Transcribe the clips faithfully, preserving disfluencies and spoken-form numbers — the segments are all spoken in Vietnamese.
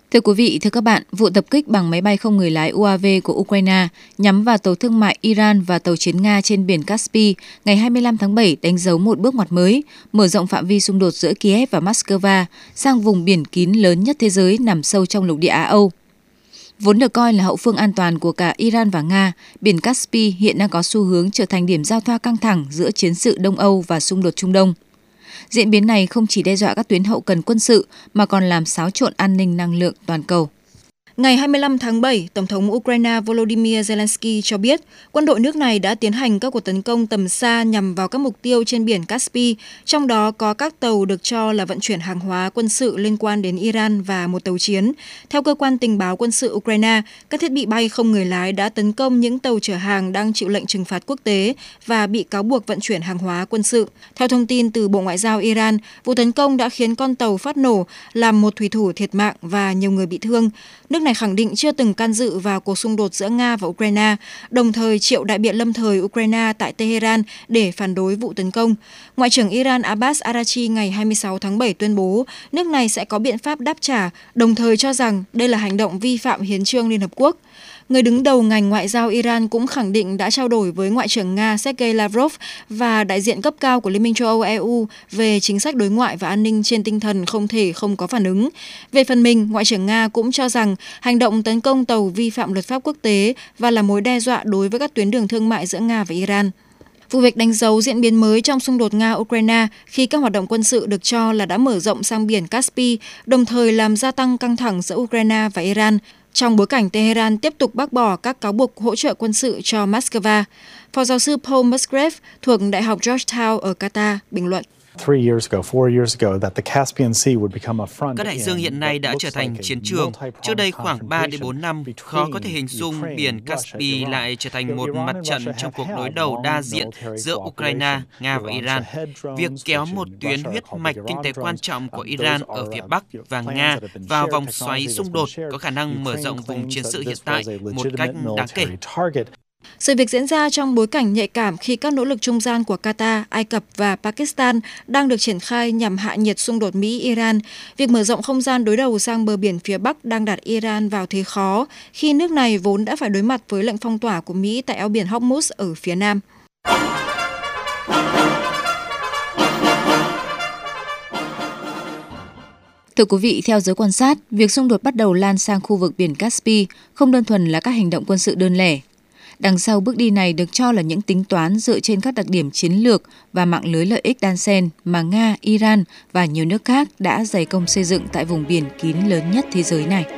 Thưa quý vị, thưa các bạn, vụ tập kích bằng máy bay không người lái u a vê của Ukraine nhắm vào tàu thương mại Iran và tàu chiến Nga trên biển Caspi ngày hai mươi lăm tháng bảy đánh dấu một bước ngoặt mới, mở rộng phạm vi xung đột giữa Kiev và Moscow sang vùng biển kín lớn nhất thế giới nằm sâu trong lục địa Á Âu. Vốn được coi là hậu phương an toàn của cả Iran và Nga, biển Caspi hiện đang có xu hướng trở thành điểm giao thoa căng thẳng giữa chiến sự Đông Âu và xung đột Trung Đông. Diễn biến này không chỉ đe dọa các tuyến hậu cần quân sự mà còn làm xáo trộn an ninh năng lượng toàn cầu. Ngày hai mươi lăm tháng bảy, Tổng thống Ukraine Volodymyr Zelensky cho biết quân đội nước này đã tiến hành các cuộc tấn công tầm xa nhằm vào các mục tiêu trên biển Caspi, trong đó có các tàu được cho là vận chuyển hàng hóa quân sự liên quan đến Iran và một tàu chiến. Theo cơ quan tình báo quân sự Ukraine, các thiết bị bay không người lái đã tấn công những tàu chở hàng đang chịu lệnh trừng phạt quốc tế và bị cáo buộc vận chuyển hàng hóa quân sự. Theo thông tin từ Bộ Ngoại giao Iran, vụ tấn công đã khiến con tàu phát nổ, làm một thủy thủ thiệt mạng và nhiều người bị thương. Nước này khẳng định chưa từng can dự vào cuộc xung đột giữa Nga và Ukraine, đồng thời triệu đại biện lâm thời Ukraine tại Tehran để phản đối vụ tấn công. Ngoại trưởng Iran Abbas Araghchi ngày hai mươi sáu tháng bảy tuyên bố nước này sẽ có biện pháp đáp trả, đồng thời cho rằng đây là hành động vi phạm hiến chương Liên Hợp Quốc. Người đứng đầu ngành ngoại giao Iran cũng khẳng định đã trao đổi với Ngoại trưởng Nga Sergei Lavrov và đại diện cấp cao của Liên minh châu Âu E U về chính sách đối ngoại và an ninh trên tinh thần không thể không có phản ứng. Về phần mình, Ngoại trưởng Nga cũng cho rằng hành động tấn công tàu vi phạm luật pháp quốc tế và là mối đe dọa đối với các tuyến đường thương mại giữa Nga và Iran. Vụ việc đánh dấu diễn biến mới trong xung đột Nga-Ukraine khi các hoạt động quân sự được cho là đã mở rộng sang biển Caspi, đồng thời làm gia tăng căng thẳng giữa Ukraine và Iran, trong bối cảnh Tehran tiếp tục bác bỏ các cáo buộc hỗ trợ quân sự cho Moscow. Phó giáo sư Paul Musgrave thuộc Đại học Georgetown ở Qatar bình luận. Các đại dương hiện nay đã trở thành chiến trường. Trước đây khoảng ba đến bốn năm, khó có thể hình dung biển Caspi lại trở thành một mặt trận trong cuộc đối đầu đa diện giữa Ukraine, Nga và Iran. Việc kéo một tuyến huyết mạch kinh tế quan trọng của Iran ở phía Bắc và Nga vào vòng xoáy xung đột có khả năng mở rộng vùng chiến sự hiện tại một cách đáng kể. Sự việc diễn ra trong bối cảnh nhạy cảm khi các nỗ lực trung gian của Qatar, Ai Cập và Pakistan đang được triển khai nhằm hạ nhiệt xung đột Mỹ-Iran. Việc mở rộng không gian đối đầu sang bờ biển phía Bắc đang đặt Iran vào thế khó khi nước này vốn đã phải đối mặt với lệnh phong tỏa của Mỹ tại eo biển Hormuz ở phía Nam. Thưa quý vị, theo giới quan sát, việc xung đột bắt đầu lan sang khu vực biển Caspi không đơn thuần là các hành động quân sự đơn lẻ. Đằng sau bước đi này được cho là những tính toán dựa trên các đặc điểm chiến lược và mạng lưới lợi ích đan xen mà Nga, Iran và nhiều nước khác đã dày công xây dựng tại vùng biển kín lớn nhất thế giới này.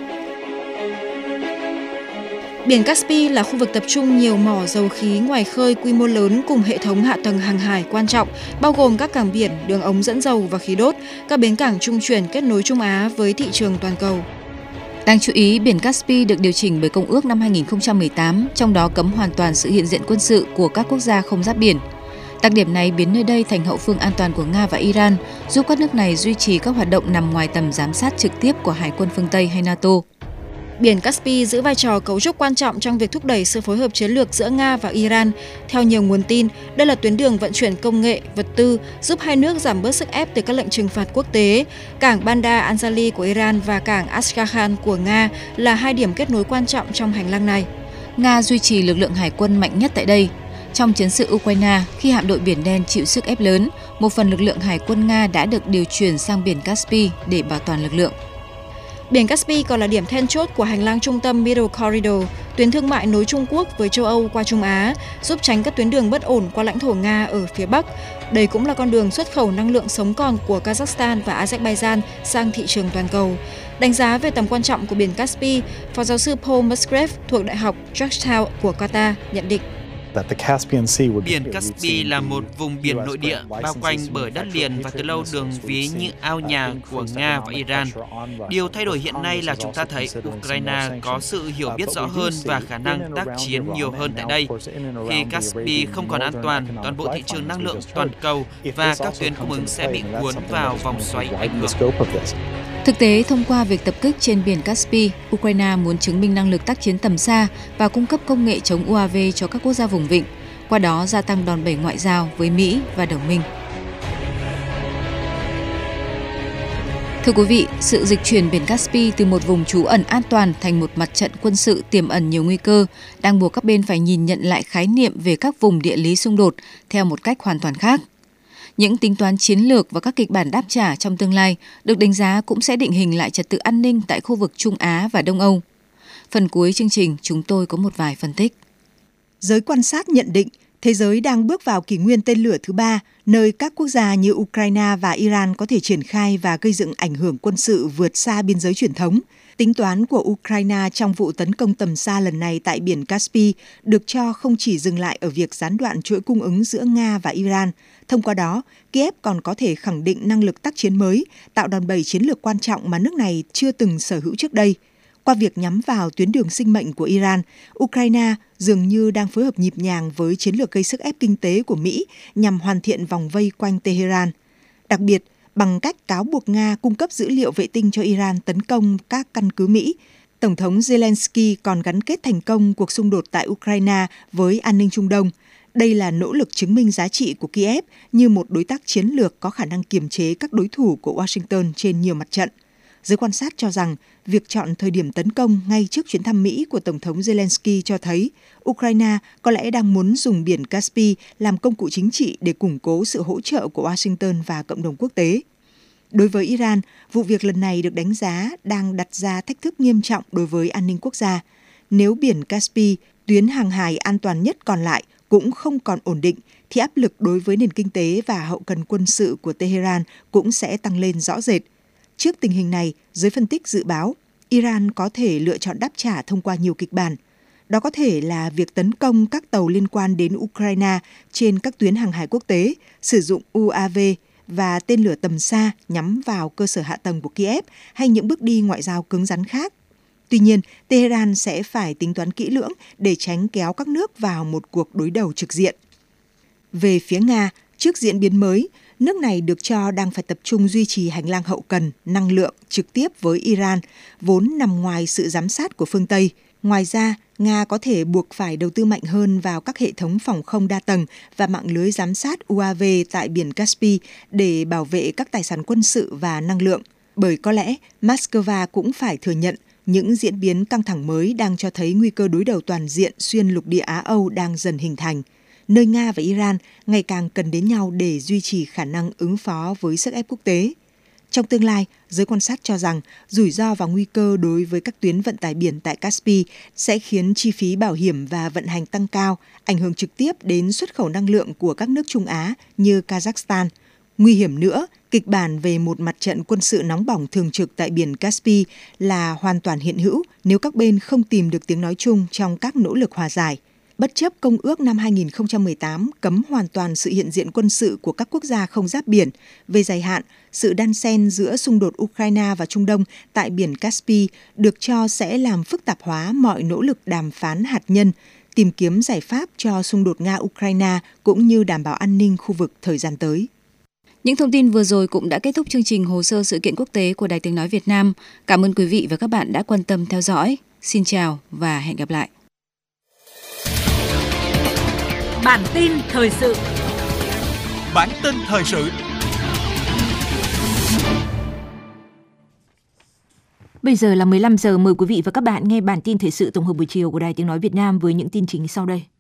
Biển Caspi là khu vực tập trung nhiều mỏ dầu khí ngoài khơi quy mô lớn cùng hệ thống hạ tầng hàng hải quan trọng, bao gồm các cảng biển, đường ống dẫn dầu và khí đốt, các bến cảng trung chuyển kết nối Trung Á với thị trường toàn cầu. Đáng chú ý, biển Caspi được điều chỉnh bởi Công ước năm hai nghìn không trăm mười tám, trong đó cấm hoàn toàn sự hiện diện quân sự của các quốc gia không giáp biển. Đặc điểm này biến nơi đây thành hậu phương an toàn của Nga và Iran, giúp các nước này duy trì các hoạt động nằm ngoài tầm giám sát trực tiếp của Hải quân phương Tây hay NATO. Biển Caspi giữ vai trò cấu trúc quan trọng trong việc thúc đẩy sự phối hợp chiến lược giữa Nga và Iran. Theo nhiều nguồn tin, đây là tuyến đường vận chuyển công nghệ, vật tư, giúp hai nước giảm bớt sức ép từ các lệnh trừng phạt quốc tế. Cảng Bandar Anzali của Iran và cảng Astrakhan của Nga là hai điểm kết nối quan trọng trong hành lang này. Nga duy trì lực lượng hải quân mạnh nhất tại đây. Trong chiến sự Ukraine, khi hạm đội Biển Đen chịu sức ép lớn, một phần lực lượng hải quân Nga đã được điều chuyển sang biển Caspi để bảo toàn lực lượng. Biển Caspi còn là điểm then chốt của hành lang trung tâm Middle Corridor, tuyến thương mại nối Trung Quốc với châu Âu qua Trung Á, giúp tránh các tuyến đường bất ổn qua lãnh thổ Nga ở phía Bắc. Đây cũng là con đường xuất khẩu năng lượng sống còn của Kazakhstan và Azerbaijan sang thị trường toàn cầu. Đánh giá về tầm quan trọng của biển Caspi, Phó giáo sư Paul Musgrave thuộc Đại học Georgetown của Qatar nhận định. Biển Caspi là một vùng biển nội địa bao quanh bởi đất liền và từ lâu đường ví như ao nhà của Nga và Iran. Điều thay đổi hiện nay là chúng ta thấy Ukraine có sự hiểu biết rõ hơn và khả năng tác chiến nhiều hơn tại đây. Khi Caspi không còn an toàn, toàn bộ thị trường năng lượng toàn cầu và các tuyến cung ứng sẽ bị cuốn vào vòng xoáy ảnh hưởng. Thực tế, thông qua việc tập kích trên biển Caspi, Ukraine muốn chứng minh năng lực tác chiến tầm xa và cung cấp công nghệ chống u a vê cho các quốc gia vùng vịnh, qua đó gia tăng đòn bẩy ngoại giao với Mỹ và đồng minh. Thưa quý vị, sự dịch chuyển biển Caspi từ một vùng trú ẩn an toàn thành một mặt trận quân sự tiềm ẩn nhiều nguy cơ đang buộc các bên phải nhìn nhận lại khái niệm về các vùng địa lý xung đột theo một cách hoàn toàn khác. Những tính toán chiến lược và các kịch bản đáp trả trong tương lai được đánh giá cũng sẽ định hình lại trật tự an ninh tại khu vực Trung Á và Đông Âu. Phần cuối chương trình, chúng tôi có một vài phân tích. Giới quan sát nhận định thế giới đang bước vào kỷ nguyên tên lửa thứ ba, nơi các quốc gia như Ukraine và Iran có thể triển khai và gây dựng ảnh hưởng quân sự vượt xa biên giới truyền thống. Tính toán của Ukraine trong vụ tấn công tầm xa lần này tại biển Caspi được cho không chỉ dừng lại ở việc gián đoạn chuỗi cung ứng giữa Nga và Iran. Thông qua đó, Kiev còn có thể khẳng định năng lực tác chiến mới, tạo đòn bẩy chiến lược quan trọng mà nước này chưa từng sở hữu trước đây. Qua việc nhắm vào tuyến đường sinh mệnh của Iran, Ukraine dường như đang phối hợp nhịp nhàng với chiến lược gây sức ép kinh tế của Mỹ nhằm hoàn thiện vòng vây quanh Tehran. Đặc biệt, bằng cách cáo buộc Nga cung cấp dữ liệu vệ tinh cho Iran tấn công các căn cứ Mỹ, Tổng thống Zelensky còn gắn kết thành công cuộc xung đột tại Ukraine với an ninh Trung Đông. Đây là nỗ lực chứng minh giá trị của Kiev như một đối tác chiến lược có khả năng kiềm chế các đối thủ của Washington trên nhiều mặt trận. Giới quan sát cho rằng việc chọn thời điểm tấn công ngay trước chuyến thăm Mỹ của Tổng thống Zelensky cho thấy Ukraine có lẽ đang muốn dùng biển Caspi làm công cụ chính trị để củng cố sự hỗ trợ của Washington và cộng đồng quốc tế. Đối với Iran, vụ việc lần này được đánh giá đang đặt ra thách thức nghiêm trọng đối với an ninh quốc gia. Nếu biển Caspi, tuyến hàng hải an toàn nhất còn lại, cũng không còn ổn định, thì áp lực đối với nền kinh tế và hậu cần quân sự của Tehran cũng sẽ tăng lên rõ rệt. Trước tình hình này, giới phân tích dự báo Iran có thể lựa chọn đáp trả thông qua nhiều kịch bản. Đó có thể là việc tấn công các tàu liên quan đến Ukraine trên các tuyến hàng hải quốc tế, sử dụng u a vê và tên lửa tầm xa nhắm vào cơ sở hạ tầng của Kiev hay những bước đi ngoại giao cứng rắn khác. Tuy nhiên, Tehran sẽ phải tính toán kỹ lưỡng để tránh kéo các nước vào một cuộc đối đầu trực diện. Về phía Nga, trước diễn biến mới, nước này được cho đang phải tập trung duy trì hành lang hậu cần, năng lượng trực tiếp với Iran, vốn nằm ngoài sự giám sát của phương Tây. Ngoài ra, Nga có thể buộc phải đầu tư mạnh hơn vào các hệ thống phòng không đa tầng và mạng lưới giám sát u a vê tại biển Caspi để bảo vệ các tài sản quân sự và năng lượng. Bởi có lẽ Moscow cũng phải thừa nhận những diễn biến căng thẳng mới đang cho thấy nguy cơ đối đầu toàn diện xuyên lục địa Á-Âu đang dần hình thành, nơi Nga và Iran ngày càng cần đến nhau để duy trì khả năng ứng phó với sức ép quốc tế. Trong tương lai, giới quan sát cho rằng rủi ro và nguy cơ đối với các tuyến vận tải biển tại Caspi sẽ khiến chi phí bảo hiểm và vận hành tăng cao, ảnh hưởng trực tiếp đến xuất khẩu năng lượng của các nước Trung Á như Kazakhstan. Nguy hiểm nữa, kịch bản về một mặt trận quân sự nóng bỏng thường trực tại biển Caspi là hoàn toàn hiện hữu nếu các bên không tìm được tiếng nói chung trong các nỗ lực hòa giải. Bất chấp Công ước năm hai nghìn không trăm mười tám cấm hoàn toàn sự hiện diện quân sự của các quốc gia không giáp biển, về dài hạn, sự đan xen giữa xung đột Ukraine và Trung Đông tại biển Caspi được cho sẽ làm phức tạp hóa mọi nỗ lực đàm phán hạt nhân, tìm kiếm giải pháp cho xung đột Nga-Ukraine cũng như đảm bảo an ninh khu vực thời gian tới. Những thông tin vừa rồi cũng đã kết thúc chương trình Hồ sơ sự kiện quốc tế của Đài Tiếng nói Việt Nam. Cảm ơn quý vị và các bạn đã quan tâm theo dõi. Xin chào và hẹn gặp lại. Bản tin thời sự. Bản tin thời sự. Bây giờ là mười lăm giờ, mời quý vị và các bạn nghe bản tin thời sự tổng hợp buổi chiều của Đài Tiếng nói Việt Nam với những tin chính sau đây.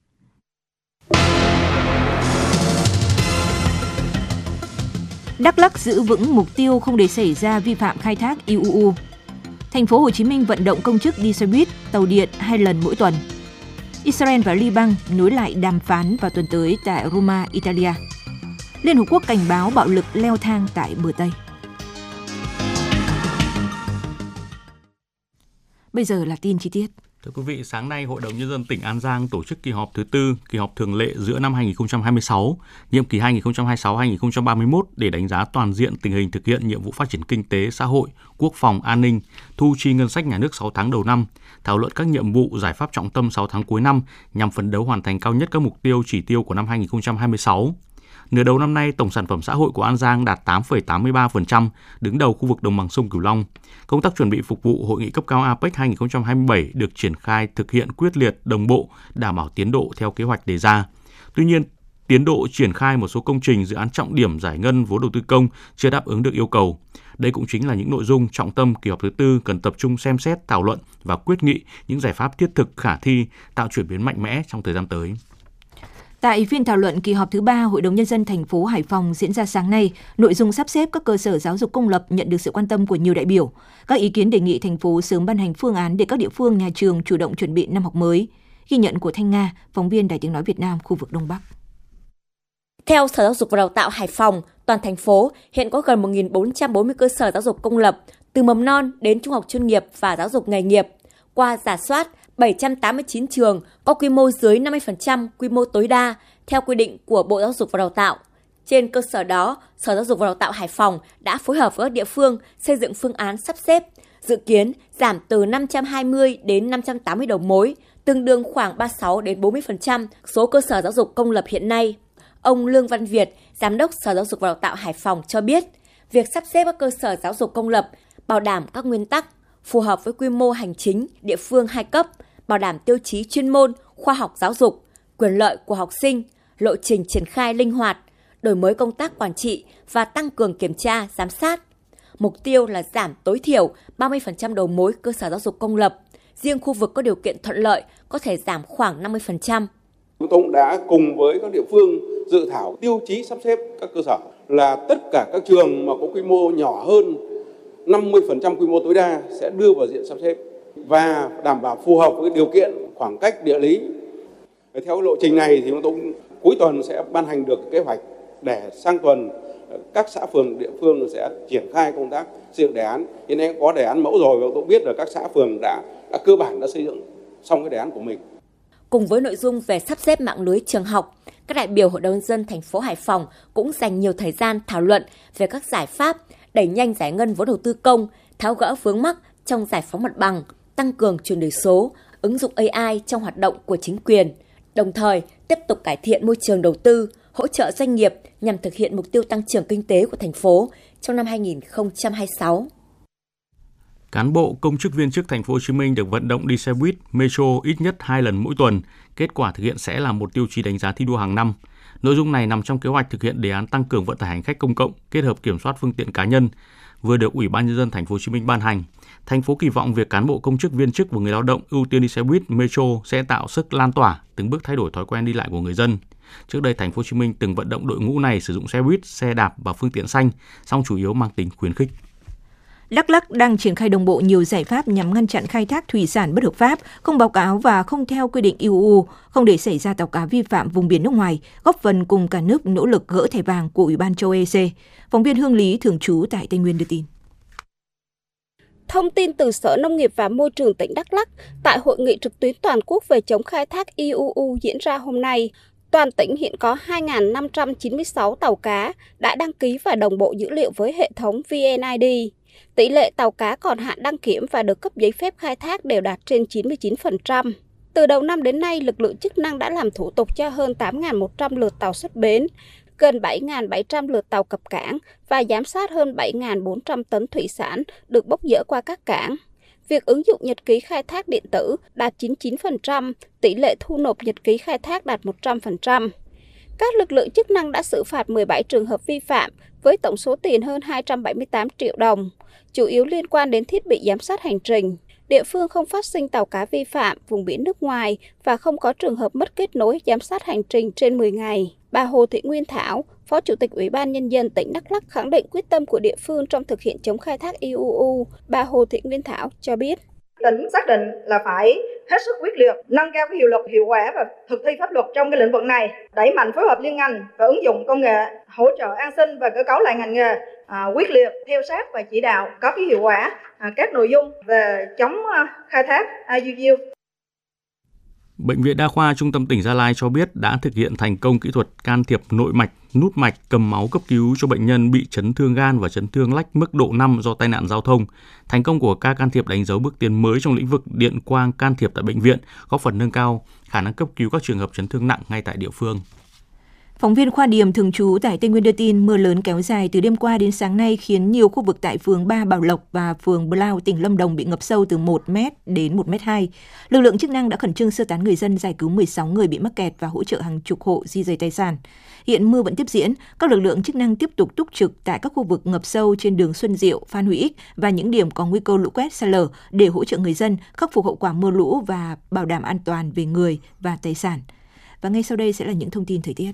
Đắk Lắk giữ vững mục tiêu không để xảy ra vi phạm khai thác i u u. Thành phố Hồ Chí Minh vận động công chức đi xe buýt, tàu điện hai lần mỗi tuần. Israel và Liban nối lại đàm phán vào tuần tới tại Roma, Italia. Liên Hợp Quốc cảnh báo bạo lực leo thang tại bờ Tây. Bây giờ là tin chi tiết. Thưa quý vị, sáng nay Hội đồng Nhân dân tỉnh An Giang tổ chức kỳ họp thứ tư, kỳ họp thường lệ giữa năm hai nghìn không trăm hai mươi sáu, nhiệm kỳ hai nghìn không trăm hai mươi sáu đến hai nghìn không trăm ba mươi mốt để đánh giá toàn diện tình hình thực hiện nhiệm vụ phát triển kinh tế, xã hội, quốc phòng, an ninh, thu chi ngân sách nhà nước sáu tháng đầu năm, thảo luận các nhiệm vụ, giải pháp trọng tâm sáu tháng cuối năm nhằm phấn đấu hoàn thành cao nhất các mục tiêu, chỉ tiêu của năm hai nghìn không trăm hai mươi sáu. Nửa đầu năm nay, tổng sản phẩm xã hội của An Giang đạt tám phẩy tám mươi ba phần trăm, đứng đầu khu vực đồng bằng sông Cửu Long. Công tác chuẩn bị phục vụ hội nghị cấp cao a pếch hai nghìn không trăm hai mươi bảy được triển khai thực hiện quyết liệt, đồng bộ, đảm bảo tiến độ theo kế hoạch đề ra. Tuy nhiên, tiến độ triển khai một số công trình dự án trọng điểm giải ngân vốn đầu tư công chưa đáp ứng được yêu cầu. Đây cũng chính là những nội dung trọng tâm kỳ họp thứ tư cần tập trung xem xét, thảo luận và quyết nghị những giải pháp thiết thực khả thi, tạo chuyển biến mạnh mẽ trong thời gian tới. Tại phiên thảo luận kỳ họp thứ ba, Hội đồng Nhân dân thành phố Hải Phòng diễn ra sáng nay, nội dung sắp xếp các cơ sở giáo dục công lập nhận được sự quan tâm của nhiều đại biểu. Các ý kiến đề nghị thành phố sớm ban hành phương án để các địa phương, nhà trường chủ động chuẩn bị năm học mới. Ghi nhận của Thanh Nga, phóng viên Đài Tiếng nói Việt Nam khu vực Đông Bắc. Theo Sở Giáo dục và Đào tạo Hải Phòng, toàn thành phố hiện có gần một nghìn bốn trăm bốn mươi cơ sở giáo dục công lập, từ mầm non đến trung học chuyên nghiệp và giáo dục nghề nghiệp. Qua rà soát, bảy trăm tám mươi chín trường có quy mô dưới năm mươi phần trăm quy mô tối đa theo quy định của Bộ Giáo dục và Đào tạo. Trên cơ sở đó, Sở Giáo dục và Đào tạo Hải Phòng đã phối hợp với các địa phương xây dựng phương án sắp xếp, dự kiến giảm từ năm trăm hai mươi đến năm trăm tám mươi đầu mối, tương đương khoảng ba mươi sáu đến bốn mươi phần trăm số cơ sở giáo dục công lập hiện nay. Ông Lương Văn Việt, Giám đốc Sở Giáo dục và Đào tạo Hải Phòng cho biết, việc sắp xếp các cơ sở giáo dục công lập bảo đảm các nguyên tắc phù hợp với quy mô hành chính địa phương hai cấp, bảo đảm tiêu chí chuyên môn, khoa học giáo dục, quyền lợi của học sinh, lộ trình triển khai linh hoạt, đổi mới công tác quản trị và tăng cường kiểm tra, giám sát. Mục tiêu là giảm tối thiểu ba mươi phần trăm đầu mối cơ sở giáo dục công lập, riêng khu vực có điều kiện thuận lợi có thể giảm khoảng năm mươi phần trăm. Chúng tôi đã cùng với các địa phương dự thảo tiêu chí sắp xếp các cơ sở là tất cả các trường mà có quy mô nhỏ hơn năm mươi phần trăm quy mô tối đa sẽ đưa vào diện sắp xếp và đảm bảo phù hợp với điều kiện khoảng cách địa lý. Theo lộ trình này thì chúng tôi cuối tuần sẽ ban hành được kế hoạch để sang tuần các xã phường địa phương sẽ triển khai công tác xây dựng đề án. Hiện nay có đề án mẫu rồi và tôi biết là các xã phường đã, đã cơ bản đã xây dựng xong cái đề án của mình. Cùng với nội dung về sắp xếp mạng lưới trường học, các đại biểu Hội đồng Nhân dân thành phố Hải Phòng cũng dành nhiều thời gian thảo luận về các giải pháp đẩy nhanh giải ngân vốn đầu tư công, tháo gỡ vướng mắc trong giải phóng mặt bằng, tăng cường chuyển đổi số, ứng dụng a i trong hoạt động của chính quyền, đồng thời tiếp tục cải thiện môi trường đầu tư, hỗ trợ doanh nghiệp nhằm thực hiện mục tiêu tăng trưởng kinh tế của thành phố trong năm hai nghìn không trăm hai mươi sáu. Cán bộ, công chức viên chức thành phố Hồ Chí Minh được vận động đi xe buýt, metro ít nhất hai lần mỗi tuần. Kết quả thực hiện sẽ là một tiêu chí đánh giá thi đua hàng năm. Nội dung này nằm trong kế hoạch thực hiện đề án tăng cường vận tải hành khách công cộng kết hợp kiểm soát phương tiện cá nhân, vừa được Ủy ban Nhân dân thành phố Hồ Chí Minh ban hành. Thành phố kỳ vọng việc cán bộ, công chức viên chức và người lao động ưu tiên đi xe buýt, metro sẽ tạo sức lan tỏa, từng bước thay đổi thói quen đi lại của người dân. Trước đây, thành phố Hồ Chí Minh từng vận động đội ngũ này sử dụng xe buýt, xe đạp và phương tiện xanh, song chủ yếu mang tính khuyến khích. Đắk Lắk đang triển khai đồng bộ nhiều giải pháp nhằm ngăn chặn khai thác thủy sản bất hợp pháp, không báo cáo và không theo quy định e u, không để xảy ra tàu cá vi phạm vùng biển nước ngoài, góp phần cùng cả nước nỗ lực gỡ thẻ vàng của Ủy ban châu e xê. Phóng viên Hương Lý thường trú tại Tây Nguyên đưa tin. Thông tin từ Sở Nông nghiệp và Môi trường tỉnh Đắk Lắk, tại hội nghị trực tuyến toàn quốc về chống khai thác e u diễn ra hôm nay, toàn tỉnh hiện có hai nghìn năm trăm chín mươi sáu tàu cá đã đăng ký và đồng bộ dữ liệu với hệ thống vê en i đê. Tỷ lệ tàu cá còn hạn đăng kiểm và được cấp giấy phép khai thác đều đạt trên chín mươi chín phần trăm. Từ đầu năm đến nay, lực lượng chức năng đã làm thủ tục cho hơn tám nghìn một trăm lượt tàu xuất bến, gần bảy nghìn bảy trăm lượt tàu cập cảng và giám sát hơn bảy nghìn bốn trăm tấn thủy sản được bốc dỡ qua các cảng. Việc ứng dụng nhật ký khai thác điện tử đạt chín mươi chín phần trăm, tỷ lệ thu nộp nhật ký khai thác đạt một trăm phần trăm. Các lực lượng chức năng đã xử phạt mười bảy trường hợp vi phạm với tổng số tiền hơn hai trăm bảy mươi tám triệu đồng, chủ yếu liên quan đến thiết bị giám sát hành trình. Địa phương không phát sinh tàu cá vi phạm vùng biển nước ngoài và không có trường hợp mất kết nối giám sát hành trình trên mười ngày. Bà Hồ Thị Nguyên Thảo, Phó Chủ tịch Ủy ban Nhân dân tỉnh Đắk Lắk khẳng định quyết tâm của địa phương trong thực hiện chống khai thác e u. Bà Hồ Thị Nguyên Thảo cho biết. Tỉnh xác định là phải hết sức quyết liệt, nâng cao cái hiệu lực, hiệu quả và thực thi pháp luật trong cái lĩnh vực này, đẩy mạnh phối hợp liên ngành và ứng dụng công nghệ hỗ trợ an sinh và cơ cấu lại ngành nghề, à, quyết liệt theo sát và chỉ đạo có cái hiệu quả à, các nội dung về chống à, khai thác i u u. Bệnh viện Đa khoa Trung tâm tỉnh Gia Lai cho biết đã thực hiện thành công kỹ thuật can thiệp nội mạch, nút mạch, cầm máu cấp cứu cho bệnh nhân bị chấn thương gan và chấn thương lách mức độ năm do tai nạn giao thông. Thành công của ca can thiệp đánh dấu bước tiến mới trong lĩnh vực điện quang can thiệp tại bệnh viện, góp phần nâng cao khả năng cấp cứu các trường hợp chấn thương nặng ngay tại địa phương. Phóng viên Khoa Điềm thường trú tại Tây Nguyên đưa tin mưa lớn kéo dài từ đêm qua đến sáng nay khiến nhiều khu vực tại phường ba Bảo Lộc và phường Blau, tỉnh Lâm Đồng bị ngập sâu từ một mét đến một mét hai. Lực lượng chức năng đã khẩn trương sơ tán người dân, giải cứu mười sáu người bị mắc kẹt và hỗ trợ hàng chục hộ di dời tài sản. Hiện mưa vẫn tiếp diễn, các lực lượng chức năng tiếp tục túc trực tại các khu vực ngập sâu trên đường Xuân Diệu, Phan Huy Ích và những điểm có nguy cơ lũ quét sạt lở để hỗ trợ người dân khắc phục hậu quả mưa lũ và bảo đảm an toàn về người và tài sản. Và ngay sau đây sẽ là những thông tin thời tiết.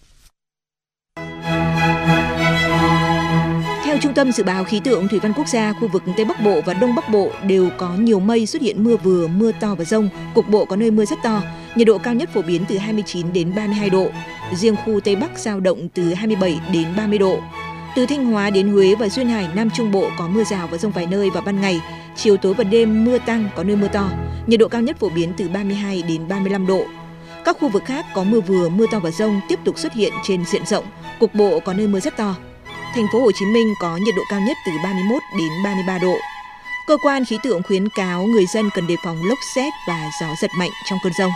Theo Trung tâm Dự báo Khí tượng Thủy văn Quốc gia, khu vực Tây Bắc Bộ và Đông Bắc Bộ đều có nhiều mây, xuất hiện mưa vừa, mưa to và dông, cục bộ có nơi mưa rất to. Nhiệt độ cao nhất phổ biến từ hai mươi chín đến ba mươi hai độ. Riêng khu Tây Bắc dao động từ hai mươi bảy đến ba mươi độ. Từ Thanh Hóa đến Huế và Duyên Hải, Nam Trung Bộ có mưa rào và dông vài nơi vào ban ngày. Chiều tối và đêm mưa tăng, có nơi mưa to. Nhiệt độ cao nhất phổ biến từ ba mươi hai đến ba mươi lăm độ. Các khu vực khác có mưa vừa, mưa to và dông tiếp tục xuất hiện trên diện rộng, cục bộ có nơi mưa rất to. Thành phố Hồ Chí Minh có nhiệt độ cao nhất từ ba mươi mốt đến ba mươi ba độ. Cơ quan khí tượng khuyến cáo người dân cần đề phòng lốc sét và gió giật mạnh trong cơn dông.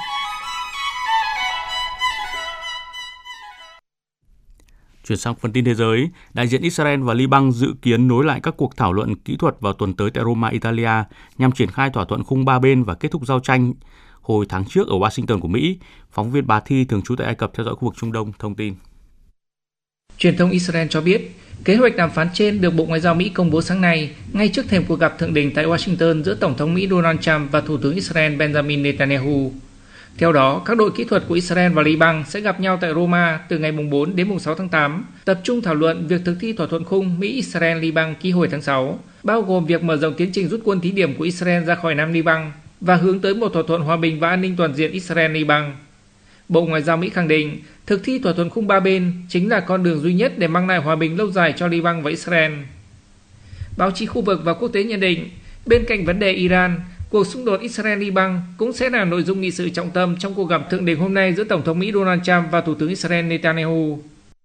Chuyển sang phần tin thế giới, đại diện Israel và Liban dự kiến nối lại các cuộc thảo luận kỹ thuật vào tuần tới tại Roma, Italia nhằm triển khai thỏa thuận khung ba bên và kết thúc giao tranh hồi tháng trước ở Washington của Mỹ. Phóng viên Bà Thi thường trú tại Ai Cập theo dõi khu vực Trung Đông thông tin. Truyền thông Israel cho biết, kế hoạch đàm phán trên được Bộ Ngoại giao Mỹ công bố sáng nay, ngay trước thềm cuộc gặp thượng đỉnh tại Washington giữa Tổng thống Mỹ Donald Trump và Thủ tướng Israel Benjamin Netanyahu. Theo đó, các đội kỹ thuật của Israel và Liban sẽ gặp nhau tại Roma từ ngày bốn đến sáu tháng tám, tập trung thảo luận việc thực thi thỏa thuận khung Mỹ-Israel-Liban ký hồi tháng sáu, bao gồm việc mở rộng tiến trình rút quân thí điểm của Israel ra khỏi Nam Liban và hướng tới một thỏa thuận hòa bình và an ninh toàn diện Israel-Liban. Bộ Ngoại giao Mỹ khẳng định, thực thi thỏa thuận khung ba bên chính là con đường duy nhất để mang lại hòa bình lâu dài cho Liban và Israel. Báo chí khu vực và quốc tế nhận định, bên cạnh vấn đề Iran, cuộc xung đột Israel-Liban cũng sẽ là nội dung nghị sự trọng tâm trong cuộc gặp thượng đỉnh hôm nay giữa Tổng thống Mỹ Donald Trump và Thủ tướng Israel Netanyahu.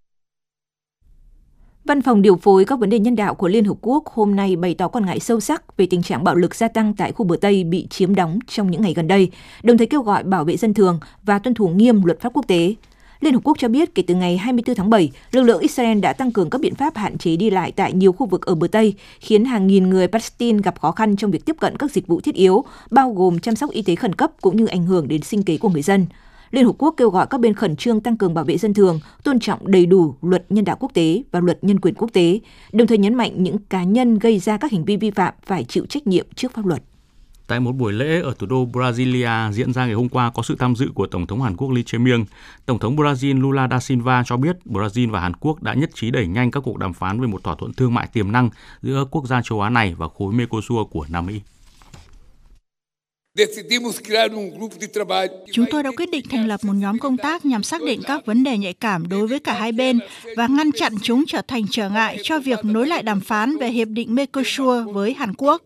Văn phòng điều phối các vấn đề nhân đạo của Liên Hợp Quốc hôm nay bày tỏ quan ngại sâu sắc về tình trạng bạo lực gia tăng tại khu bờ Tây bị chiếm đóng trong những ngày gần đây, đồng thời kêu gọi bảo vệ dân thường và tuân thủ nghiêm luật pháp quốc tế. Liên Hợp Quốc cho biết kể từ ngày hai mươi tư tháng bảy, lực lượng Israel đã tăng cường các biện pháp hạn chế đi lại tại nhiều khu vực ở bờ Tây, khiến hàng nghìn người Palestine gặp khó khăn trong việc tiếp cận các dịch vụ thiết yếu, bao gồm chăm sóc y tế khẩn cấp cũng như ảnh hưởng đến sinh kế của người dân. Liên Hợp Quốc kêu gọi các bên khẩn trương tăng cường bảo vệ dân thường, tôn trọng đầy đủ luật nhân đạo quốc tế và luật nhân quyền quốc tế, đồng thời nhấn mạnh những cá nhân gây ra các hành vi vi phạm phải chịu trách nhiệm trước pháp luật. Tại một buổi lễ ở thủ đô Brasilia diễn ra ngày hôm qua có sự tham dự của Tổng thống Hàn Quốc Lee Jae-myung, Tổng thống Brazil Lula da Silva cho biết Brazil và Hàn Quốc đã nhất trí đẩy nhanh các cuộc đàm phán về một thỏa thuận thương mại tiềm năng giữa quốc gia châu Á này và khối Mercosur của Nam Mỹ. Chúng tôi đã quyết định thành lập một nhóm công tác nhằm xác định các vấn đề nhạy cảm đối với cả hai bên và ngăn chặn chúng trở thành trở ngại cho việc nối lại đàm phán về Hiệp định Mercosur với Hàn Quốc.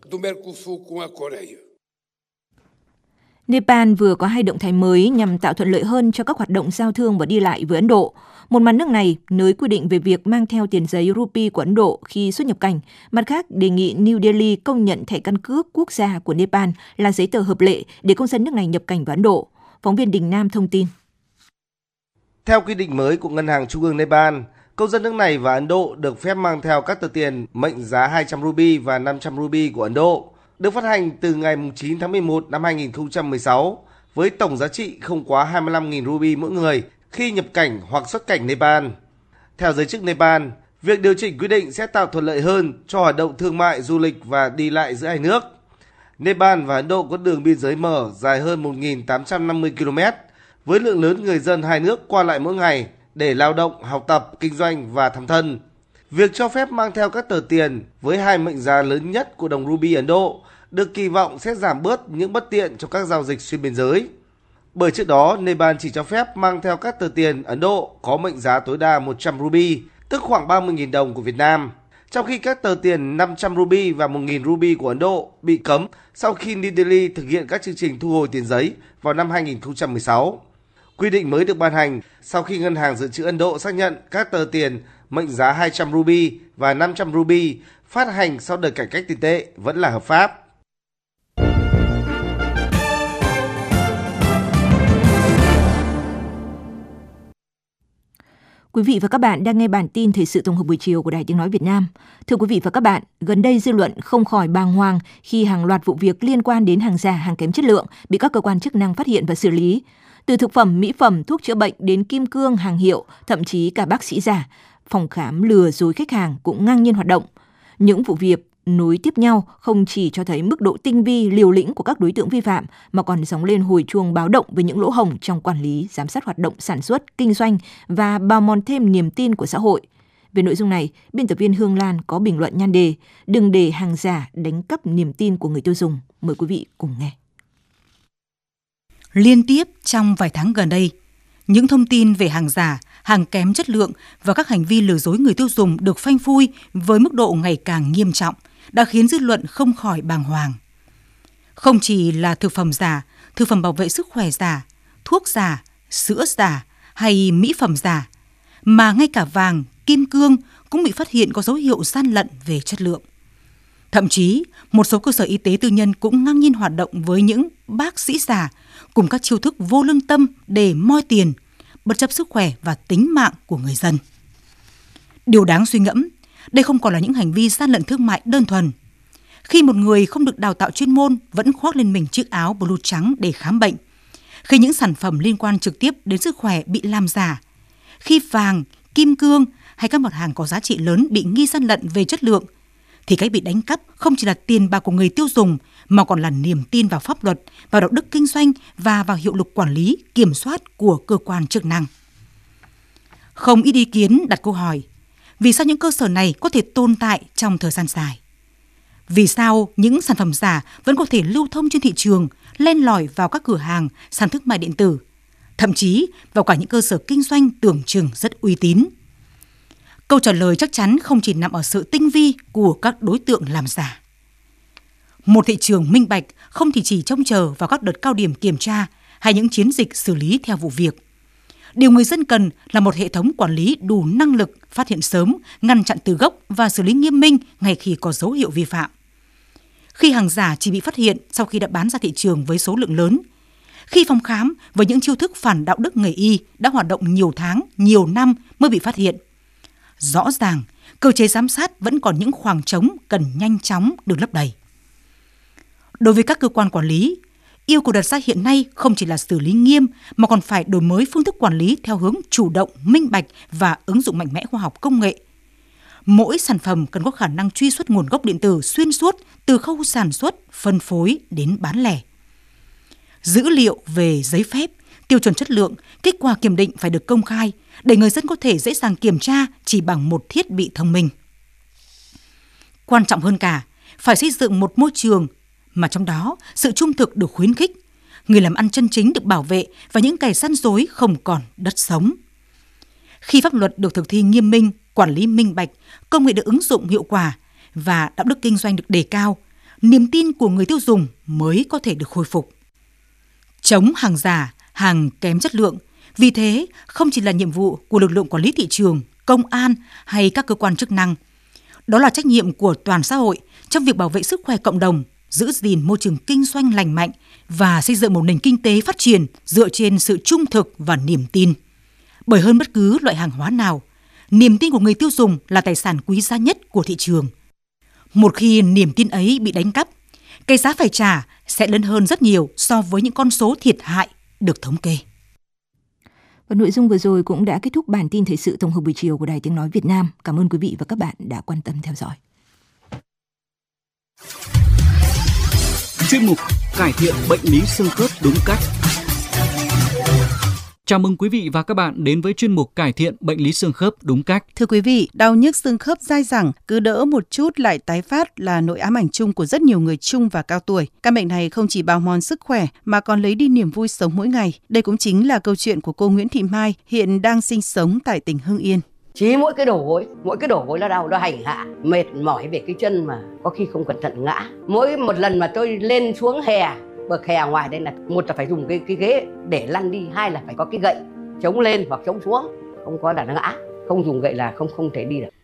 Nepal vừa có hai động thái mới nhằm tạo thuận lợi hơn cho các hoạt động giao thương và đi lại với Ấn Độ. Một mặt nước này nới quy định về việc mang theo tiền giấy rupee của Ấn Độ khi xuất nhập cảnh. Mặt khác, đề nghị New Delhi công nhận thẻ căn cước quốc gia của Nepal là giấy tờ hợp lệ để công dân nước này nhập cảnh vào Ấn Độ. Phóng viên Đình Nam thông tin. Theo quy định mới của Ngân hàng Trung ương Nepal, công dân nước này và Ấn Độ được phép mang theo các tờ tiền mệnh giá hai trăm rupee và năm trăm rupee của Ấn Độ, được phát hành từ ngày chín tháng mười một năm hai nghìn không trăm mười sáu, với tổng giá trị không quá hai mươi lăm nghìn rupee mỗi người khi nhập cảnh hoặc xuất cảnh Nepal. Theo giới chức Nepal, việc điều chỉnh quy định sẽ tạo thuận lợi hơn cho hoạt động thương mại, du lịch và đi lại giữa hai nước. Nepal và Ấn Độ có đường biên giới mở dài hơn một nghìn tám trăm năm mươi ki lô mét, với lượng lớn người dân hai nước qua lại mỗi ngày để lao động, học tập, kinh doanh và thăm thân. Việc cho phép mang theo các tờ tiền với hai mệnh giá lớn nhất của đồng rupee Ấn Độ được kỳ vọng sẽ giảm bớt những bất tiện trong các giao dịch xuyên biên giới. Bởi trước đó, Nepal chỉ cho phép mang theo các tờ tiền Ấn Độ có mệnh giá tối đa một trăm rupee, tức khoảng ba mươi nghìn đồng của Việt Nam, trong khi các tờ tiền năm trăm rupee và một nghìn rupee của Ấn Độ bị cấm sau khi New Delhi thực hiện các chương trình thu hồi tiền giấy vào năm hai nghìn không trăm mười sáu. Quy định mới được ban hành sau khi Ngân hàng Dự trữ Ấn Độ xác nhận các tờ tiền mệnh giá hai trăm rupee và năm trăm rupee phát hành sau đợt cải cách tiền tệ vẫn là hợp pháp. Quý vị và các bạn đang nghe bản tin thời sự tổng hợp buổi chiều của Đài Tiếng nói Việt Nam. Thưa quý vị và các bạn, gần đây dư luận không khỏi bàng hoàng khi hàng loạt vụ việc liên quan đến hàng giả, hàng kém chất lượng bị các cơ quan chức năng phát hiện và xử lý. Từ thực phẩm, mỹ phẩm, thuốc chữa bệnh đến kim cương, hàng hiệu, thậm chí cả bác sĩ giả, phòng khám lừa dối khách hàng cũng ngang nhiên hoạt động. Những vụ việc nối tiếp nhau không chỉ cho thấy mức độ tinh vi, liều lĩnh của các đối tượng vi phạm mà còn gióng lên hồi chuông báo động về những lỗ hổng trong quản lý, giám sát hoạt động sản xuất, kinh doanh và bào mòn thêm niềm tin của xã hội. Về nội dung này, biên tập viên Hương Lan có bình luận nhan đề "Đừng để hàng giả đánh cắp niềm tin của người tiêu dùng". Mời quý vị cùng nghe. Liên tiếp trong vài tháng gần đây, những thông tin về hàng giả, hàng kém chất lượng và các hành vi lừa dối người tiêu dùng được phanh phui với mức độ ngày càng nghiêm trọng, đã khiến dư luận không khỏi bàng hoàng. Không chỉ là thực phẩm giả, thực phẩm bảo vệ sức khỏe giả, thuốc giả, sữa giả hay mỹ phẩm giả, mà ngay cả vàng, kim cương cũng bị phát hiện có dấu hiệu gian lận về chất lượng. Thậm chí, một số cơ sở y tế tư nhân cũng ngang nhiên hoạt động với những bác sĩ giả cùng các chiêu thức vô lương tâm để moi tiền, bất chấp sức khỏe và tính mạng của người dân. Điều đáng suy ngẫm, đây không còn là những hành vi gian lận thương mại đơn thuần. Khi một người không được đào tạo chuyên môn vẫn khoác lên mình chiếc áo blue trắng để khám bệnh, khi những sản phẩm liên quan trực tiếp đến sức khỏe bị làm giả, khi vàng, kim cương hay các mặt hàng có giá trị lớn bị nghi gian lận về chất lượng, thì cái bị đánh cắp không chỉ là tiền bạc của người tiêu dùng mà còn là niềm tin vào pháp luật, vào đạo đức kinh doanh và vào hiệu lực quản lý, kiểm soát của cơ quan chức năng. Không ít ý kiến đặt câu hỏi, vì sao những cơ sở này có thể tồn tại trong thời gian dài? Vì sao những sản phẩm giả vẫn có thể lưu thông trên thị trường, len lỏi vào các cửa hàng, sàn thương mại điện tử, thậm chí vào cả những cơ sở kinh doanh tưởng chừng rất uy tín? Câu trả lời chắc chắn không chỉ nằm ở sự tinh vi của các đối tượng làm giả. Một thị trường minh bạch không thì chỉ trông chờ vào các đợt cao điểm kiểm tra hay những chiến dịch xử lý theo vụ việc. Điều người dân cần là một hệ thống quản lý đủ năng lực phát hiện sớm, ngăn chặn từ gốc và xử lý nghiêm minh ngay khi có dấu hiệu vi phạm. Khi hàng giả chỉ bị phát hiện sau khi đã bán ra thị trường với số lượng lớn, khi phòng khám với những chiêu thức phản đạo đức nghề y đã hoạt động nhiều tháng, nhiều năm mới bị phát hiện, rõ ràng cơ chế giám sát vẫn còn những khoảng trống cần nhanh chóng được lấp đầy. Đối với các cơ quan quản lý, yêu cầu đặt ra hiện nay không chỉ là xử lý nghiêm mà còn phải đổi mới phương thức quản lý theo hướng chủ động, minh bạch và ứng dụng mạnh mẽ khoa học công nghệ. Mỗi sản phẩm cần có khả năng truy xuất nguồn gốc điện tử xuyên suốt từ khâu sản xuất, phân phối đến bán lẻ. Dữ liệu về giấy phép, tiêu chuẩn chất lượng, kết quả kiểm định phải được công khai để người dân có thể dễ dàng kiểm tra chỉ bằng một thiết bị thông minh. Quan trọng hơn cả, phải xây dựng một môi trường mà trong đó sự trung thực được khuyến khích, người làm ăn chân chính được bảo vệ và những kẻ gian dối không còn đất sống. Khi pháp luật được thực thi nghiêm minh, quản lý minh bạch, công nghệ được ứng dụng hiệu quả và đạo đức kinh doanh được đề cao, niềm tin của người tiêu dùng mới có thể được khôi phục. Chống hàng giả, hàng kém chất lượng, vì thế không chỉ là nhiệm vụ của lực lượng quản lý thị trường, công an hay các cơ quan chức năng. Đó là trách nhiệm của toàn xã hội trong việc bảo vệ sức khỏe cộng đồng, giữ gìn môi trường kinh doanh lành mạnh và xây dựng một nền kinh tế phát triển dựa trên sự trung thực và niềm tin. Bởi hơn bất cứ loại hàng hóa nào, niềm tin của người tiêu dùng là tài sản quý giá nhất của thị trường. Một khi niềm tin ấy bị đánh cắp, cái giá phải trả sẽ lớn hơn rất nhiều so với những con số thiệt hại được thống kê. Và nội dung vừa rồi cũng đã kết thúc bản tin thời sự tổng hợp buổi chiều của Đài Tiếng nói Việt Nam. Cảm ơn quý vị và các bạn đã quan tâm theo dõi. Chuyên mục cải thiện bệnh lý xương khớp đúng cách. Chào mừng quý vị và các bạn đến với chuyên mục cải thiện bệnh lý xương khớp đúng cách. Thưa quý vị, đau nhức xương khớp dai dẳng, cứ đỡ một chút lại tái phát là nỗi ám ảnh chung của rất nhiều người trung và cao tuổi. Căn bệnh này không chỉ bào mòn sức khỏe mà còn lấy đi niềm vui sống mỗi ngày. Đây cũng chính là câu chuyện của cô Nguyễn Thị Mai, hiện đang sinh sống tại tỉnh Hưng Yên. Chỉ mỗi cái đầu gối, mỗi cái đầu gối là đau, nó hành hạ, mệt mỏi về cái chân mà có khi không cẩn thận ngã. Mỗi một lần mà tôi lên xuống hè, bậc hè ngoài đây là một là phải dùng cái cái ghế để lăn đi, hai là phải có cái gậy chống lên hoặc chống xuống, không có là nó ngã, không dùng gậy là không không thể đi được.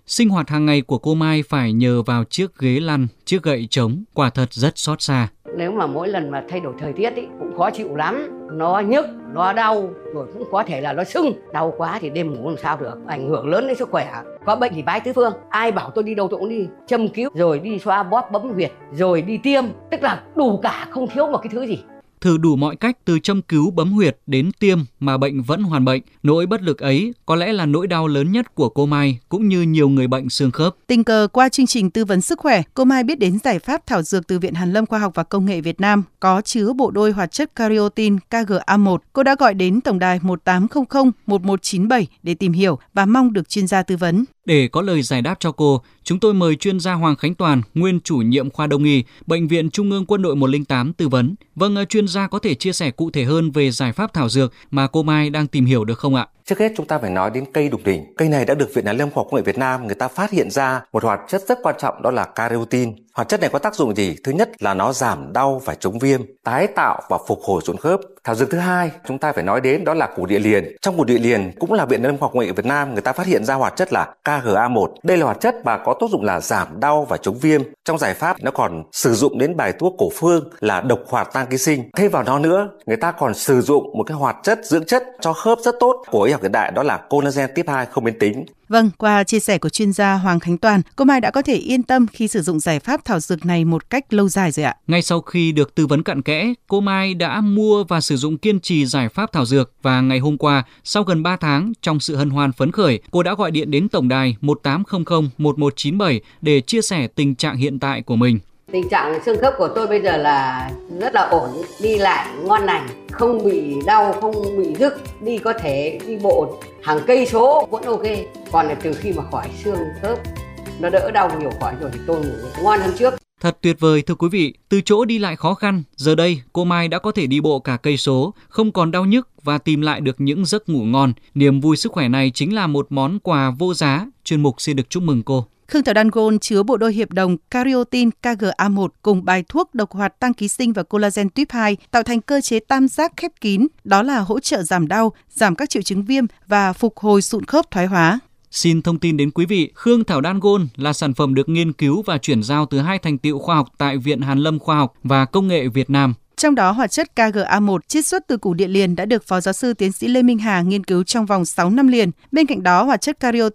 Sinh hoạt hàng ngày của cô Mai phải nhờ vào chiếc ghế lăn, chiếc gậy trống, quả thật rất xót xa. Nếu mà mỗi lần mà thay đổi thời tiết ý, cũng khó chịu lắm. Nó nhức, nó đau, rồi cũng có thể là nó sưng. Đau quá thì đêm ngủ làm sao được, ảnh hưởng lớn đến sức khỏe. Có bệnh thì bái tứ phương. Ai bảo tôi đi đâu tôi cũng đi châm cứu, rồi đi xoa bóp bấm huyệt, rồi đi tiêm. Tức là đủ cả, không thiếu một cái thứ gì. Thử đủ mọi cách từ châm cứu bấm huyệt đến tiêm mà bệnh vẫn hoàn bệnh. Nỗi bất lực ấy có lẽ là nỗi đau lớn nhất của cô Mai cũng như nhiều người bệnh xương khớp. Tình cờ qua chương trình tư vấn sức khỏe, cô Mai biết đến giải pháp thảo dược từ Viện Hàn lâm Khoa học và Công nghệ Việt Nam có chứa bộ đôi hoạt chất Cariotin K G A một. Cô đã gọi đến tổng đài một tám không không một một chín bảy để tìm hiểu và mong được chuyên gia tư vấn. Để có lời giải đáp cho cô, chúng tôi mời chuyên gia Hoàng Khánh Toàn, nguyên chủ nhiệm khoa Đông y, Bệnh viện Trung ương Quân đội một không tám tư vấn. Vâng, chuyên gia có thể chia sẻ cụ thể hơn về giải pháp thảo dược mà cô Mai đang tìm hiểu được không ạ? Trước hết chúng ta phải nói đến cây đục đỉnh. Cây này đã được Viện Hàn lâm Khoa học Công nghệ Việt Nam người ta phát hiện ra một hoạt chất rất quan trọng, đó là Cariotin. Hoạt chất này có tác dụng gì? Thứ nhất là nó giảm đau và chống viêm, tái tạo và phục hồi sụn khớp. Thảo dược thứ hai chúng ta phải nói đến đó là củ địa liền. Trong củ địa liền cũng là Viện Hàn lâm Khoa học Công nghệ Việt Nam người ta phát hiện ra hoạt chất là K G A một. Đây là hoạt chất mà có tác dụng là giảm đau và chống viêm. Trong giải pháp nó còn sử dụng đến bài thuốc cổ phương là độc hoạt tăng ký sinh. Thêm vào đó nữa, người ta còn sử dụng một cái hoạt chất dưỡng chất cho khớp rất tốt của y học hiện đại, đó là collagen tiếp hai không biến tính. Vâng, qua chia sẻ của chuyên gia Hoàng Khánh Toàn, cô Mai đã có thể yên tâm khi sử dụng giải pháp thảo dược này một cách lâu dài rồi ạ. Ngay sau khi được tư vấn cặn kẽ, cô Mai đã mua và sử dụng kiên trì giải pháp thảo dược và ngày hôm qua, sau gần ba tháng, trong sự hân hoan phấn khởi, cô đã gọi điện đến tổng đài một tám không không một một chín bảy để chia sẻ tình trạng hiện tại của mình. Tình trạng xương khớp của tôi bây giờ là rất là ổn, đi lại ngon lành, không bị đau, không bị rức, đi có thể đi bộ hàng cây số vẫn ok. Còn là từ khi mà khỏi xương khớp, nó đỡ đau nhiều khỏi rồi thì tôi ngủ ngon hơn trước. Thật tuyệt vời thưa quý vị, từ chỗ đi lại khó khăn, giờ đây cô Mai đã có thể đi bộ cả cây số, không còn đau nhức và tìm lại được những giấc ngủ ngon. Niềm vui sức khỏe này chính là một món quà vô giá. Chuyên mục xin được chúc mừng cô. Khương Thảo Đan Gold chứa bộ đôi hiệp đồng Cariotin K G A một cùng bài thuốc độc hoạt tăng ký sinh và collagen tuyếp hai tạo thành cơ chế tam giác khép kín, đó là hỗ trợ giảm đau, giảm các triệu chứng viêm và phục hồi sụn khớp thoái hóa. Xin thông tin đến quý vị, Khương Thảo Đan Gold là sản phẩm được nghiên cứu và chuyển giao từ hai thành tựu khoa học tại Viện Hàn lâm Khoa học và Công nghệ Việt Nam. Trong đó, hoạt chất K G A một chiết xuất từ củ địa liền đã được Phó giáo sư tiến sĩ Lê Minh Hà nghiên cứu trong vòng sáu năm liền. Bên cạnh đó, hoạt chất Cariotin